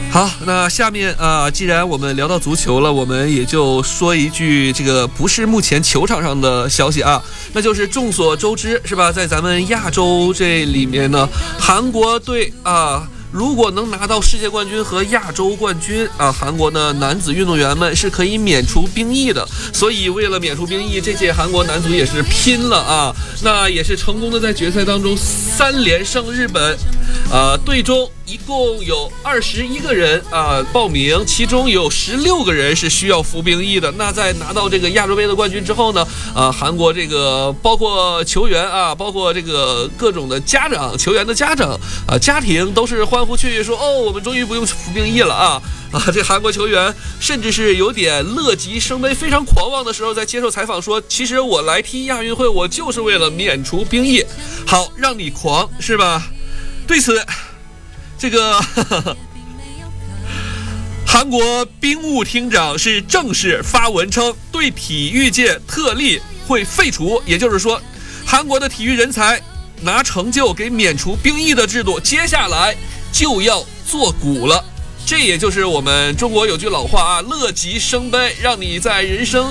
好，那下面既然我们聊到足球了，我们也就说一句这个不是目前球场上的消息啊，那就是众所周知是吧，在咱们亚洲这里面呢，韩国队如果能拿到世界冠军和亚洲冠军韩国的男子运动员们是可以免除兵役的。所以为了免除兵役，这届韩国男足也是拼了那也是成功的在决赛当中3连胜日本。队中一共有21个人报名，其中有16个人是需要服兵役的。那在拿到这个亚洲杯的冠军之后呢，韩国这个包括球员包括这个各种的家长、球员的家长家庭都是欢呼雀跃说，我们终于不用服兵役了这韩国球员甚至是有点乐极生悲，非常狂妄的时候，在接受采访说，其实我来踢亚运会，我就是为了免除兵役。好，让你狂是吧？对此，这个韩国兵务厅长是正式发文称，对体育界特例会废除，也就是说，韩国的体育人才拿成就给免除兵役的制度，接下来就要做古了。这也就是我们中国有句老话乐极生悲，让你在人生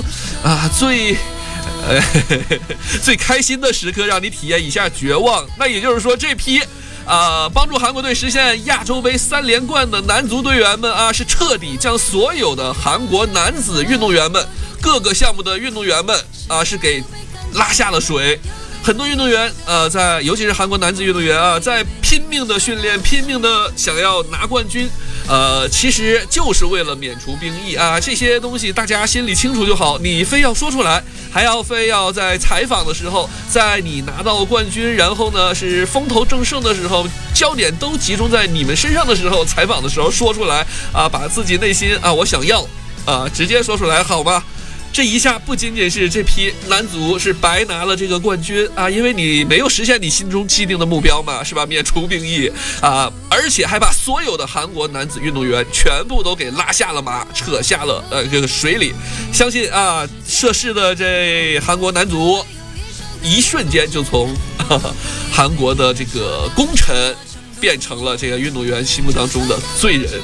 最开心的时刻，让你体验一下绝望。那也就是说，这批帮助韩国队实现亚洲杯3连冠的男足队员们是彻底将所有的韩国男子运动员们各个项目的运动员们是给拉下了水。很多运动员尤其是韩国男子运动员在拼命的训练，拼命的想要拿冠军，其实就是为了免除兵役这些东西大家心里清楚就好，你非要说出来，还非要在采访的时候，在你拿到冠军，然后呢是风头正盛的时候，焦点都集中在你们身上的时候，采访的时候说出来把自己内心我想要直接说出来好吗？这一下不仅仅是这批男足是白拿了这个冠军因为你没有实现你心中既定的目标嘛，是吧？免除兵役而且还把所有的韩国男子运动员全部都给拉下了马，扯下了这个水里。相信涉事的这韩国男足一瞬间就从韩国的这个功臣变成了这个运动员心目当中的罪人。